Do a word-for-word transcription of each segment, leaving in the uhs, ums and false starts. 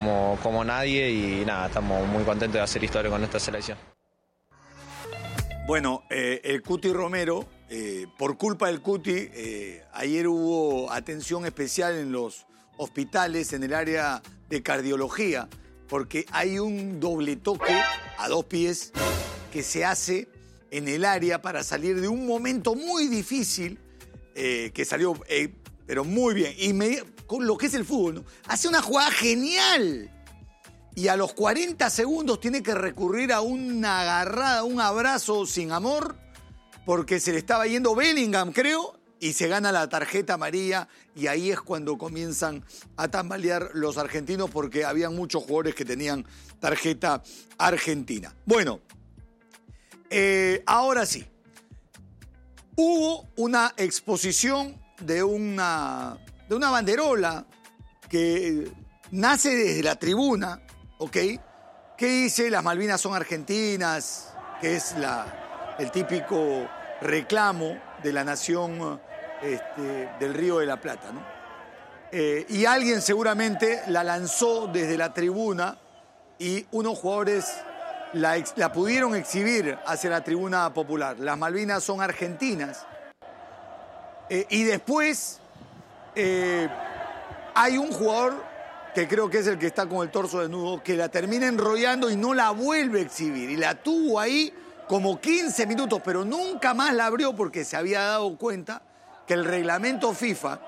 como, como nadie y nada, estamos muy contentos de hacer historia con esta selección. Bueno, eh, el Cuti Romero, eh, por culpa del Cuti, eh, ayer hubo atención especial en los hospitales, en el área de cardiología, porque hay un doble toque a dos pies que se hace en el área para salir de un momento muy difícil, eh, que salió, eh, pero muy bien, y me, con lo que es el fútbol, ¿no? Hace una jugada genial. Y a los cuarenta segundos tiene que recurrir a una agarrada, un abrazo sin amor, porque se le estaba yendo Bellingham, creo, y se gana la tarjeta amarilla, y ahí es cuando comienzan a tambalear los argentinos, porque había muchos jugadores que tenían tarjeta argentina. Bueno, eh, ahora sí. Hubo una exposición de una, de una banderola que nace desde la tribuna, ¿ok? ¿Qué dice? Las Malvinas son argentinas, que es la, el típico reclamo de la nación este, del Río de la Plata, ¿no? Eh, y alguien seguramente la lanzó desde la tribuna y unos jugadores la, ex, la pudieron exhibir hacia la tribuna popular. Las Malvinas son argentinas. Eh, y después eh, hay un jugador que creo que es el que está con el torso desnudo, que la termina enrollando y no la vuelve a exhibir. Y la tuvo ahí como quince minutos, pero nunca más la abrió porque se había dado cuenta que el reglamento FIFA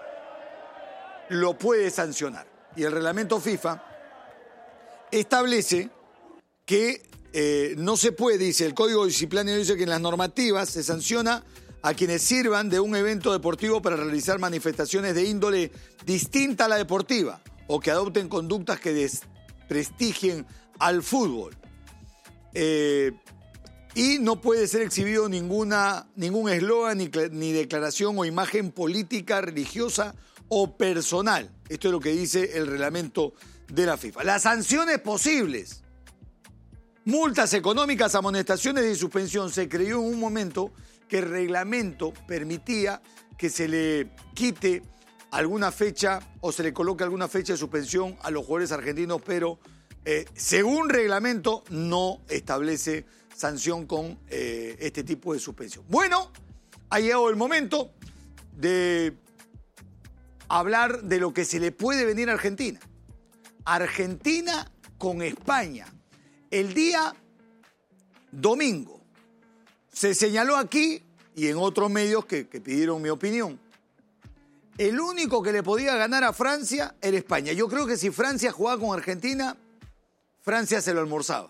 lo puede sancionar. Y el reglamento FIFA establece que eh, no se puede, dice, el Código Disciplinario dice que en las normativas se sanciona a quienes sirvan de un evento deportivo para realizar manifestaciones de índole distinta a la deportiva, o que adopten conductas que desprestigien al fútbol. Eh, y no puede ser exhibido ninguna, ningún eslogan, ni, ni declaración o imagen política, religiosa o personal. Esto es lo que dice el reglamento de la FIFA. Las sanciones posibles: multas económicas, amonestaciones y suspensión. Se creyó en un momento que el reglamento permitía que se le quite alguna fecha o se le coloque alguna fecha de suspensión a los jugadores argentinos, pero eh, según reglamento no establece sanción con eh, este tipo de suspensión. Bueno, ha llegado el momento de hablar de lo que se le puede venir a Argentina. Argentina con España. El día domingo se señaló aquí y en otros medios que, que pidieron mi opinión. El único que le podía ganar a Francia era España. Yo creo que si Francia jugaba con Argentina, Francia se lo almorzaba.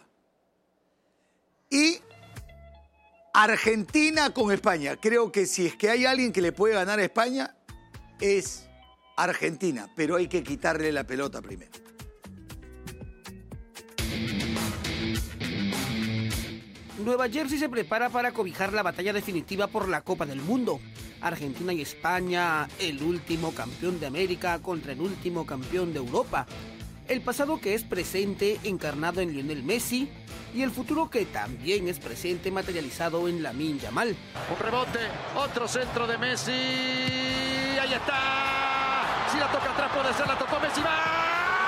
Y Argentina con España. Creo que si es que hay alguien que le puede ganar a España, es Argentina. Pero hay que quitarle la pelota primero. Nueva Jersey se prepara para cobijar la batalla definitiva por la Copa del Mundo. Argentina y España, el último campeón de América contra el último campeón de Europa. El pasado que es presente encarnado en Lionel Messi y el futuro que también es presente materializado en Lamine Yamal. Un rebote, otro centro de Messi. Ahí está. Si la toca atrás puede ser, la tocó Messi. ¡Va!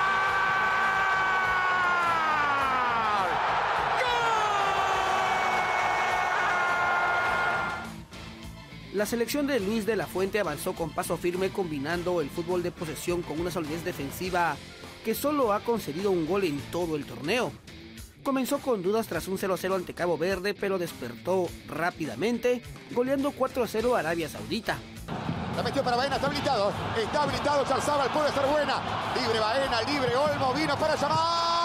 La selección de Luis de la Fuente avanzó con paso firme combinando el fútbol de posesión con una solidez defensiva que solo ha concedido un gol en todo el torneo. Comenzó con dudas tras un cero a cero ante Cabo Verde, pero despertó rápidamente, goleando cuatro a cero a Arabia Saudita. La metió para Baena, está habilitado, está habilitado, Charzábal, puede ser buena. Libre Baena, libre Olmo, vino para llamar.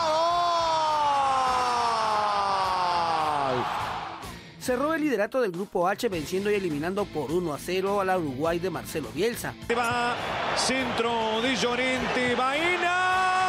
Cerró el liderato del Grupo H venciendo y eliminando por uno a cero a la Uruguay de Marcelo Bielsa. Va centro de Llorente, Baena.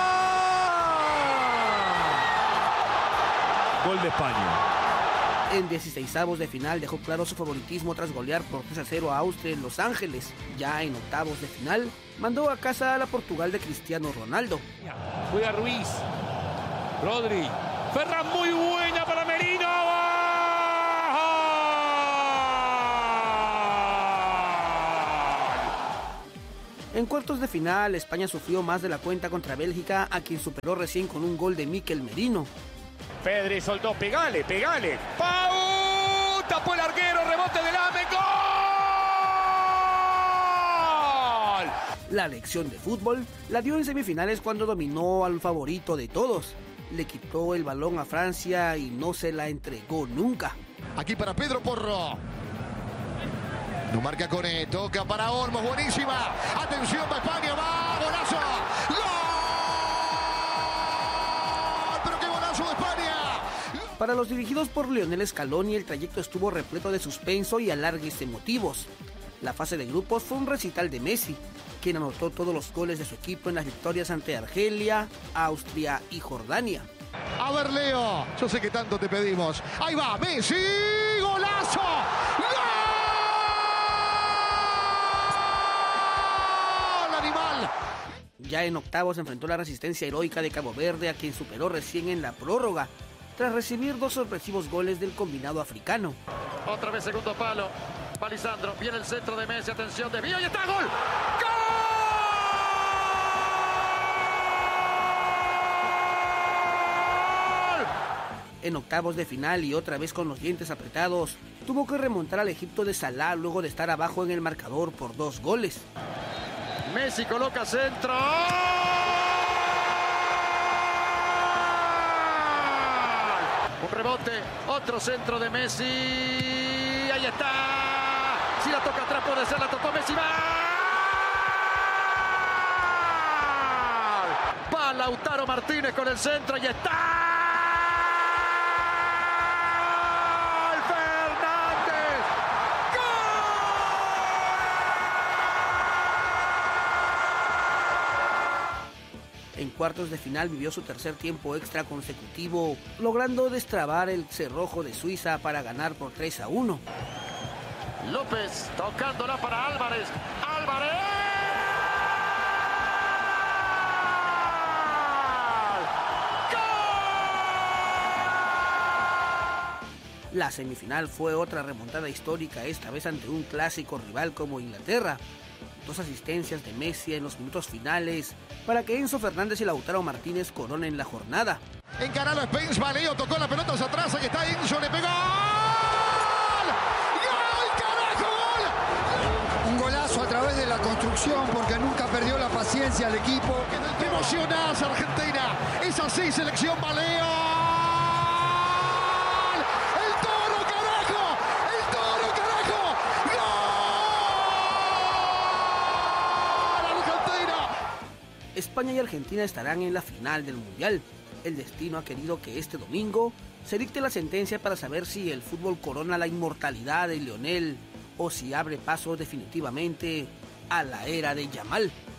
Gol de España. En dieciseisavos de final dejó claro su favoritismo tras golear por tres a cero a Austria en Los Ángeles. Ya en octavos de final mandó a casa a la Portugal de Cristiano Ronaldo. Juega Ruiz, Rodri, Ferran, muy buena para Merino. En cuartos de final, España sufrió más de la cuenta contra Bélgica, a quien superó recién con un gol de Mikel Merino. Pedri soltó, pegale, pegale. ¡Pau! Tapó el arquero, rebote del Ame, ¡gol! La lección de fútbol la dio en semifinales cuando dominó al favorito de todos. Le quitó el balón a Francia y no se la entregó nunca. Aquí para Pedro Porro. No marca Cone, toca para Olmos, buenísima. Atención, va España, va, golazo. ¡Gol! ¡Pero qué golazo de España! Para los dirigidos por Lionel Scaloni, el trayecto estuvo repleto de suspenso y alargues emotivos. La fase de grupos fue un recital de Messi, quien anotó todos los goles de su equipo en las victorias ante Argelia, Austria y Jordania. A ver, Leo, yo sé que tanto te pedimos. Ahí va, Messi, golazo. ¡Gol, animal! Ya en octavos enfrentó la resistencia heroica de Cabo Verde, a quien superó recién en la prórroga, tras recibir dos sorpresivos goles del combinado africano. Otra vez segundo palo. Va Lisandro, viene el centro de Messi, atención de Vío y está, gol. ¡Gol! En octavos de final y otra vez con los dientes apretados, tuvo que remontar al Egipto de Salah luego de estar abajo en el marcador por dos goles. Messi coloca centro. Un rebote, otro centro de Messi. Ahí está. Si la toca atrás puede ser, la tocó Messi. ¡Va! Va Lautaro Martínez con el centro y está. Fernández. ¡Gol! En cuartos de final vivió su tercer tiempo extra consecutivo, logrando destrabar el cerrojo de Suiza para ganar por tres a uno. López tocándola para Álvarez. ¡Álvarez! ¡Gol! La semifinal fue otra remontada histórica, esta vez ante un clásico rival como Inglaterra. Dos asistencias de Messi en los minutos finales para que Enzo Fernández y Lautaro Martínez coronen la jornada. Encaralo Spence, Valeo, tocó la pelota hacia atrás, aquí está Enzo, le pegó. Un golazo a través de la construcción, porque nunca perdió la paciencia al equipo. ¡Te emocionás, Argentina! ¡Es así, selección Valeo! ¡El Toro, carajo! ¡El Toro, carajo! ¡Gol! ¡Argentina! España y Argentina estarán en la final del Mundial. El destino ha querido que este domingo se dicte la sentencia para saber si el fútbol corona la inmortalidad de Lionel o si abre paso definitivamente a la era de Yamal.